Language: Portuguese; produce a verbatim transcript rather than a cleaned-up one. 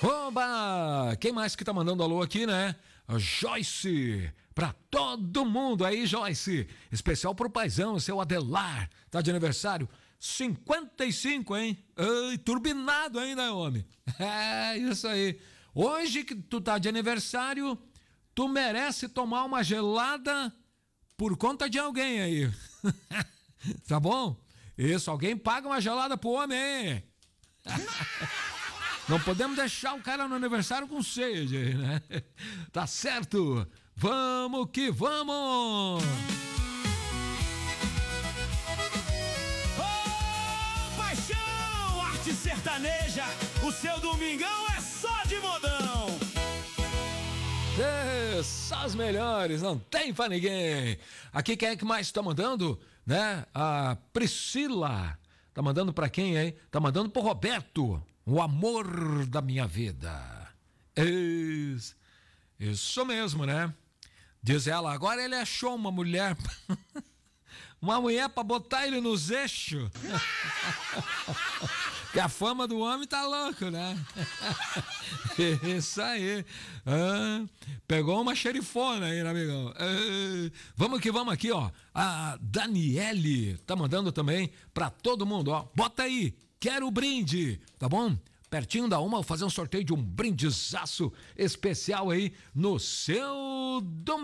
Oba! Quem mais que tá mandando alô aqui, né? A Joyce, pra todo mundo aí, Joyce. Especial pro paizão, seu Adelar, tá de aniversário. cinquenta e cinco, hein? Ai, turbinado ainda, homem. É, isso aí. Hoje que tu tá de aniversário, tu merece tomar uma gelada por conta de alguém aí. Tá bom? Isso, alguém paga uma gelada pro homem, hein? Não podemos deixar o cara no aniversário com sede, né? Tá certo? Vamos que vamos! Ô, paixão! Arte sertaneja! O seu domingão é só de modão! É, só as melhores, não tem pra ninguém. Aqui quem é que mais tá mandando? Né? A Priscila. Tá mandando pra quem, hein? Tá mandando pro Roberto. O amor da minha vida. Isso, isso mesmo, né? Diz ela, agora ele achou uma mulher. Uma mulher pra botar ele nos eixos. Que a fama do homem tá louco, né? Isso aí. Ah, pegou uma xerifona aí, né, amigão? Ah, vamos que vamos aqui, ó. A Daniele tá mandando também pra todo mundo, ó. Bota aí, quero o brinde, tá bom? Pertinho da uma, vou fazer um sorteio de um brindezaço especial aí no seu domingo.